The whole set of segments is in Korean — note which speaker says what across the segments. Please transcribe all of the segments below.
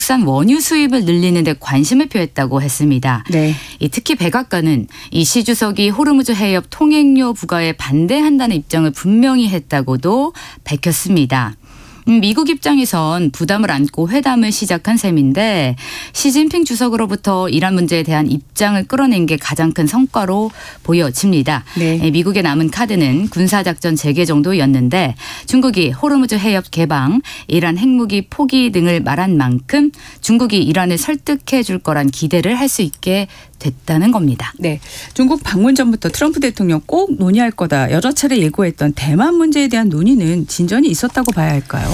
Speaker 1: 국산 원유 수입을 늘리는 데 관심을 표했다고 했습니다.
Speaker 2: 네.
Speaker 1: 특히 백악관은 이 시 주석이 호르무즈 해협 통행료 부과에 반대한다는 입장을 분명히 했다고도 밝혔습니다. 미국 입장에선 부담을 안고 회담을 시작한 셈인데 시진핑 주석으로부터 이란 문제에 대한 입장을 끌어낸 게 가장 큰 성과로 보여집니다.
Speaker 2: 네.
Speaker 1: 미국의 남은 카드는 군사작전 재개 정도였는데 중국이 호르무즈 해협 개방, 이란 핵무기 포기 등을 말한 만큼 중국이 이란을 설득해 줄 거란 기대를 할 수 있게 됐다는 겁니다.
Speaker 2: 네, 중국 방문 전부터 트럼프 대통령 꼭 논의할 거다 여러 차례 예고했던 대만 문제에 대한 논의는 진전이 있었다고 봐야 할까요?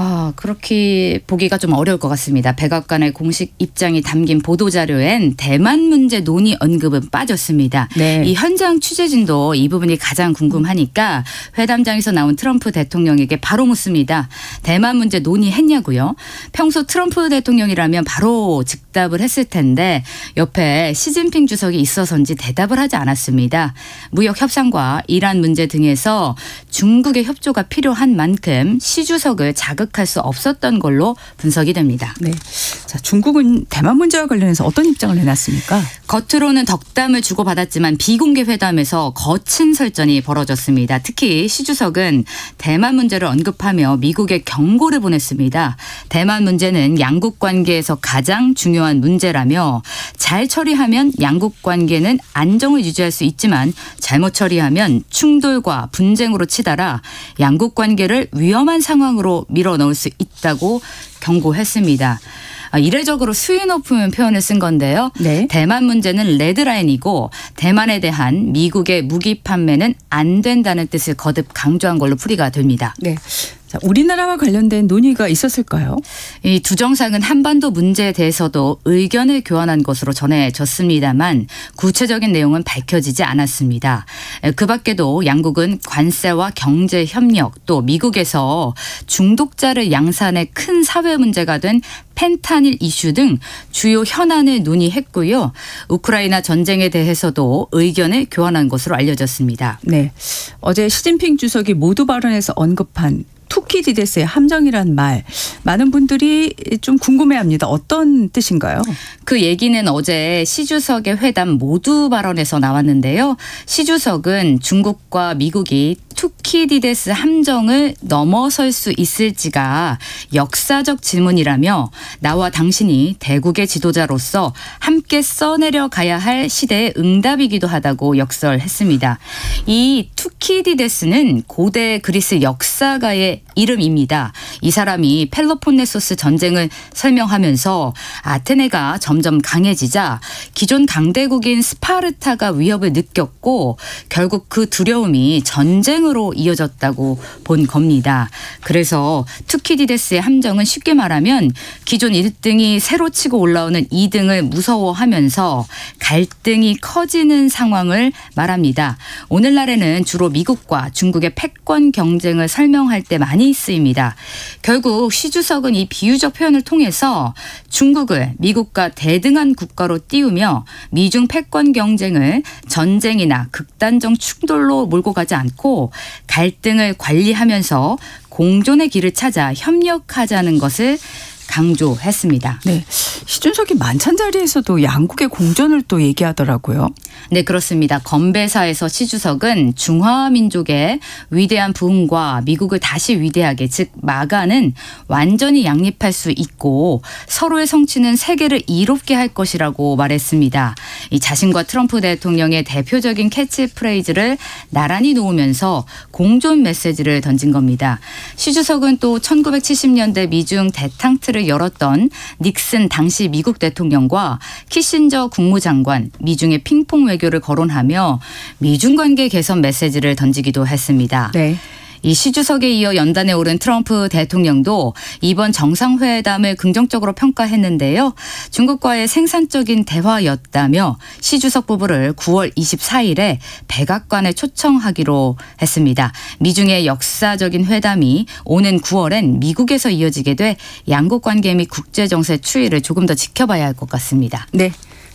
Speaker 1: 그렇게 보기가 좀 어려울 것 같습니다. 백악관의 공식 입장이 담긴 보도자료엔 대만 문제 논의 언급은 빠졌습니다.
Speaker 2: 네.
Speaker 1: 이 현장 취재진도 이 부분이 가장 궁금하니까 회담장에서 나온 트럼프 대통령에게 바로 묻습니다. 대만 문제 논의했냐고요? 평소 트럼프 대통령이라면 바로 즉답을 했을 텐데 옆에 시진핑 주석이 있어서인지 대답을 하지 않았습니다. 무역 협상과 이란 문제 등에서 중국의 협조가 필요한 만큼 시 주석을 자극할 수 없었던 걸로 분석이 됩니다.
Speaker 2: 네. 자, 중국은 대만 문제와 관련해서 어떤 입장을 내놨습니까?
Speaker 1: 겉으로는 덕담을 주고받았지만 비공개 회담에서 거친 설전이 벌어졌습니다. 특히 시 주석은 대만 문제를 언급하며 미국에 경고를 보냈습니다. 대만 문제는 양국 관계에서 가장 중요한 문제라며 잘 처리하면 양국 관계는 안정을 유지할 수 있지만 잘못 처리하면 충돌과 분쟁으로 치달아 양국 관계를 위험한 상황으로 밀어넣을 수 있다고 경고했습니다. 이례적으로 수위 높은 표현을 쓴 건데요.
Speaker 2: 네.
Speaker 1: 대만 문제는 레드라인이고 대만에 대한 미국의 무기 판매는 안 된다는 뜻을 거듭 강조한 걸로 풀이가 됩니다.
Speaker 2: 네. 자, 우리나라와 관련된 논의가 있었을까요?
Speaker 1: 이 두 정상은 한반도 문제에 대해서도 의견을 교환한 것으로 전해졌습니다만 구체적인 내용은 밝혀지지 않았습니다. 그 밖에도 양국은 관세와 경제 협력 또 미국에서 중독자를 양산해 큰 사회 문제가 된 펜타닐 이슈 등 주요 현안을 논의했고요. 우크라이나 전쟁에 대해서도 의견을 교환한 것으로 알려졌습니다.
Speaker 2: 네. 어제 시진핑 주석이 모두 발언에서 언급한 투키디데스의 함정이란 말, 많은 분들이 좀 궁금해합니다. 어떤 뜻인가요?
Speaker 1: 그 얘기는 어제 시 주석의 회담 모두 발언에서 나왔는데요. 시 주석은 중국과 미국이 투키디데스 함정을 넘어설 수 있을지가 역사적 질문이라며 나와 당신이 대국의 지도자로서 함께 써내려 가야 할 시대의 응답이기도 하다고 역설했습니다. 이 투키디데스는 고대 그리스 역사가의 이름입니다. 이 사람이 펠로폰네소스 전쟁을 설명하면서 아테네가 점점 강해지자 기존 강대국인 스파르타가 위협을 느꼈고 결국 그 두려움이 전쟁으로 이어졌다고 본 겁니다. 그래서 투키디데스의 함정은 쉽게 말하면 기존 1등이 새로 치고 올라오는 2등을 무서워하면서 갈등이 커지는 상황을 말합니다. 오늘날에는 주로 미국과 중국의 패권 경쟁을 설명할 때 많이 쓰입니다. 결국 시 주석은 이 비유적 표현을 통해서 중국을 미국과 대등한 국가로 띄우며 미중 패권 경쟁을 전쟁이나 극단적 충돌로 몰고 가지 않고 갈등을 관리하면서 공존의 길을 찾아 협력하자는 것을 강조했습니다.
Speaker 2: 네, 시준석이 만찬 자리에서도 양국의 공존을 또 얘기하더라고요.
Speaker 1: 네, 그렇습니다. 건배사에서 시 주석은 중화민족의 위대한 부흥과 미국을 다시 위대하게 즉 마가는 완전히 양립할 수 있고 서로의 성취는 세계를 이롭게 할 것이라고 말했습니다. 이 자신과 트럼프 대통령의 대표적인 캐치프레이즈를 나란히 놓으면서 공존 메시지를 던진 겁니다. 시 주석은 또 1970년대 미중 대탕트를 열었던 닉슨 당시 미국 대통령과 키신저 국무장관, 미중의 핑퐁 외교를 거론하며 미중 관계 개선 메시지를 던지기도 했습니다.
Speaker 2: 네.
Speaker 1: 이 시 주석에 이어 연단에 오른 트럼프 대통령도 이번 정상회담을 긍정적으로 평가했는데요. 중국과의 생산적인 대화였다며 시 주석 부부를 9월 24일에 백악관에 초청하기로 했습니다. 미중의 역사적인 회담이 오는 9월엔 미국에서 이어지게 돼 양국 관계 및 국제정세 추이를 조금 더 지켜봐야 할 것 같습니다.
Speaker 2: 네. 자,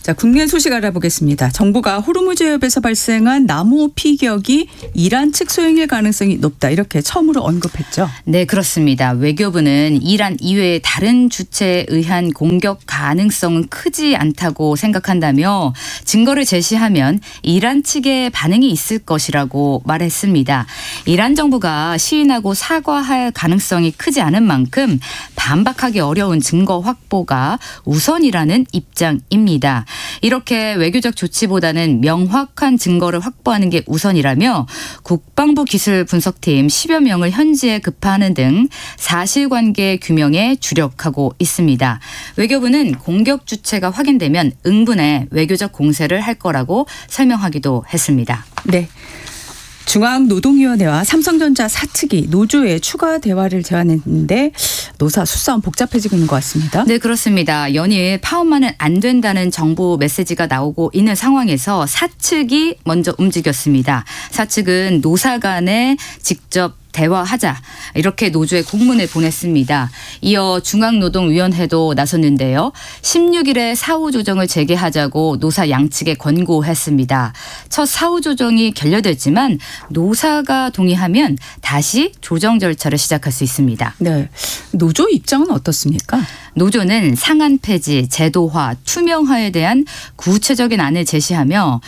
Speaker 2: 자, 국내 소식 알아보겠습니다. 정부가 호르무즈 해협에서 발생한 나무 피격이 이란 측 소행일 가능성이 높다. 이렇게 처음으로 언급했죠.
Speaker 1: 네, 그렇습니다. 외교부는 이란 이외의 다른 주체에 의한 공격 가능성은 크지 않다고 생각한다며 증거를 제시하면 이란 측의 반응이 있을 것이라고 말했습니다. 이란 정부가 시인하고 사과할 가능성이 크지 않은 만큼 반박하기 어려운 증거 확보가 우선이라는 입장입니다. 이렇게 외교적 조치보다는 명확한 증거를 확보하는 게 우선이라며 국방부 기술분석팀 10여 명을 현지에 급파하는 등 사실관계 규명에 주력하고 있습니다. 외교부는 공격 주체가 확인되면 응분에 외교적 공세를 할 거라고 설명하기도 했습니다.
Speaker 2: 네. 중앙노동위원회와 삼성전자 사측이 노조의 추가 대화를 제안했는데 노사 수싸움 복잡해지고 있는 것 같습니다.
Speaker 1: 네, 그렇습니다. 연일 파업만은 안 된다는 정부 메시지가 나오고 있는 상황에서 사측이 먼저 움직였습니다. 사측은 노사 간에 직접 대화하자 이렇게 노조에 공문을 보냈습니다. 이어 중앙노동위원회도 나섰는데요. 16일에 사후 조정을 재개하자고 노사 양측에 권고했습니다. 첫 사후 조정이 결렬됐지만 노사가 동의하면 다시 조정 절차를 시작할 수 있습니다.
Speaker 2: 네, 노조 입장은 어떻습니까?
Speaker 1: 노조는 상한 폐지, 제도화, 투명화에 대한 구체적인 안을 제시하면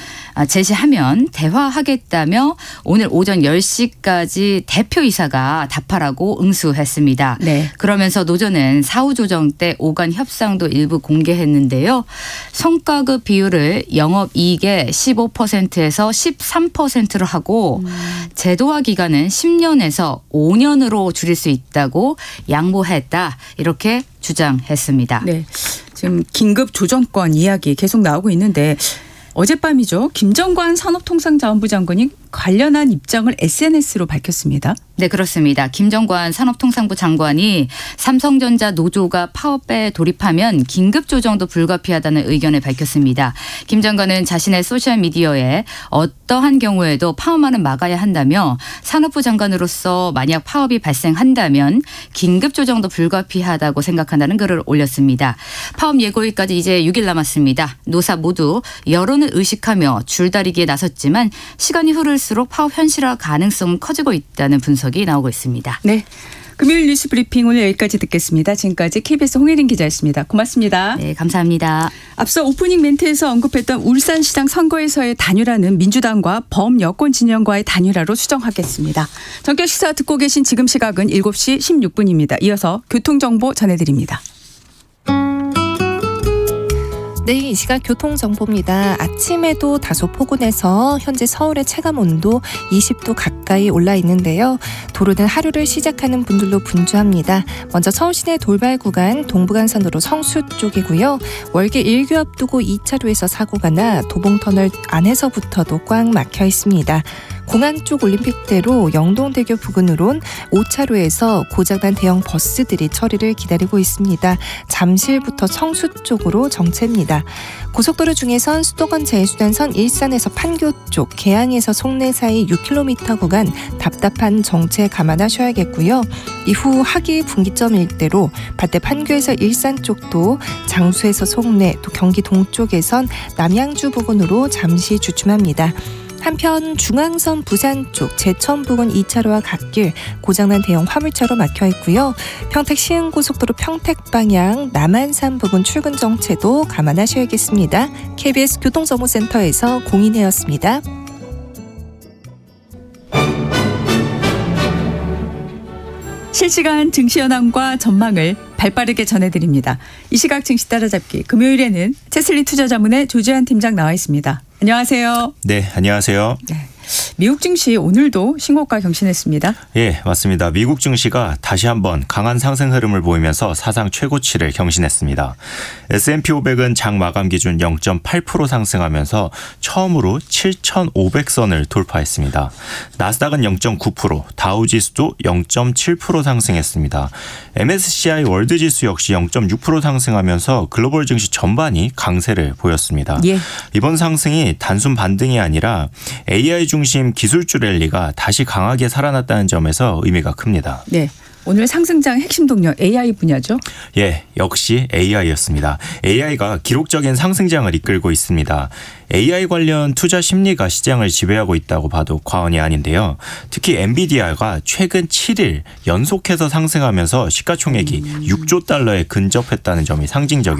Speaker 1: 대화하겠다며 오늘 오전 10시까지 대표이사가 답하라고 응수했습니다.
Speaker 2: 네.
Speaker 1: 그러면서 노조는 사후 조정 때 오간 협상도 일부 공개했는데요. 성과급 비율을 영업이익의 15%에서 13%로 하고 제도화 기간은 10년에서 5년으로 줄일 수 있다고 양보했다. 이렇게 주장했습니다.
Speaker 2: 네, 지금 긴급 조정권 이야기 계속 나오고 있는데 어젯밤이죠. 김정관 산업통상자원부 장관이 관련한 입장을 SNS로 밝혔습니다.
Speaker 1: 네, 그렇습니다. 김정관 산업통상부 장관이 삼성전자 노조가 파업에 돌입하면 긴급 조정도 불가피하다는 의견을 밝혔습니다. 김 장관은 자신의 소셜미디어에 어떠한 경우에도 파업만은 막아야 한다며 산업부 장관으로서 만약 파업이 발생한다면 긴급 조정도 불가피하다고 생각한다는 글을 올렸습니다. 파업 예고일까지 이제 6일 남았습니다. 노사 모두 여론을 의식하며 줄다리기에 나섰지만 시간이 흐를수록 파업 현실화 가능성은 커지고 있다는 분석이 나오고 있습니다.
Speaker 2: 네, 금요일 뉴스 브리핑 오늘 여기까지 듣겠습니다. 지금까지 KBS 홍혜린 기자였습니다. 고맙습니다.
Speaker 1: 네, 감사합니다.
Speaker 2: 앞서 오프닝 멘트에서 언급했던 울산시장 선거에서의 단일화는 민주당과 범여권 진영과의 단일화로 수정하겠습니다. 정규 시사 듣고 계신 지금 시각은 7시 16분입니다. 이어서 교통정보 전해드립니다.
Speaker 3: 네, 이 시각 교통정보입니다. 아침에도 다소 포근해서 현재 서울의 체감온도 20도 가까이 올라 있는데요. 도로는 하루를 시작하는 분들로 분주합니다. 먼저 서울 시내 돌발 구간 동부간선도로 성수 쪽이고요. 월계 1교 앞두고 2차로에서 사고가 나 도봉터널 안에서부터도 꽉 막혀 있습니다. 공항 쪽 올림픽대로 영동대교 부근으론 5차로에서 고장난 대형 버스들이 처리를 기다리고 있습니다. 잠실부터 성수 쪽으로 정체입니다. 고속도로 중에선 수도권 제수단선 일산에서 판교 쪽, 계양에서 송내 사이 6km 구간 답답한 정체 감안하셔야겠고요. 이후 하기 분기점 일대로 밭대 판교에서 일산 쪽도 장수에서 송내, 또 경기 동쪽에선 남양주 부근으로 잠시 주춤합니다. 한편 중앙선 부산 쪽 제천 부근 2차로와 갓길 고장난 대형 화물차로 막혀 있고요. 평택 시흥고속도로 평택 방향 남한산 부근 출근 정체도 감안하셔야겠습니다. KBS 교통정보센터에서 공인혜였습니다.
Speaker 2: 실시간 증시 현황과 전망을 발빠르게 전해드립니다. 이 시각 증시 따라잡기 금요일에는 채슬리 투자자문의 조지한 팀장 나와 있습니다. 안녕하세요.
Speaker 4: 네, 안녕하세요.
Speaker 2: 네. 미국 증시 오늘도 신고가 경신했습니다.
Speaker 4: 예, 맞습니다. 미국 증시가 다시 한번 강한 상승 흐름을 보이면서 사상 최고치를 경신했습니다. S&P 500은 장 마감 기준 0.8% 상승하면서 처음으로 7,500선을 돌파했습니다. 나스닥은 0.9%, 다우지수도 0.7% 상승했습니다. MSCI 월드지수 역시 0.6% 상승하면서 글로벌 증시 전반이 강세를 보였습니다.
Speaker 2: 예.
Speaker 4: 이번 상승이 단순 반등이 아니라 AI 중심 기술주 랠리가 다시 강하게 살아났다는 점에서 의미가 큽니다.
Speaker 2: 네. 오늘 상승장 핵심 동력 AI 분야죠.
Speaker 4: 예, 역시 AI였습니다. AI가 기록적인 상승장을 이끌고 있습니다. AI 관련 투자 심리가 시장을 지배하고 있다고 봐도 과언이 아닌데요. 특히 엔비디아가 최근 7일 연속해서 상승하면서 시가총액이 6조 달러에 근접했다는 점이 상징적이었습니다.